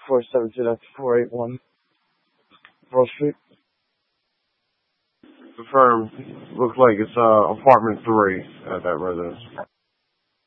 472, that's 481 Pearl Street. Confirmed. Looks like it's apartment 3 at that residence.